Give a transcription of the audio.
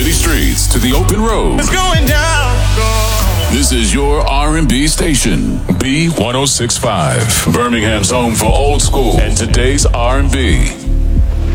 city streets to the open road. It's going down. This is your R&B station, B1065, Birmingham's home for old school and today's R&B.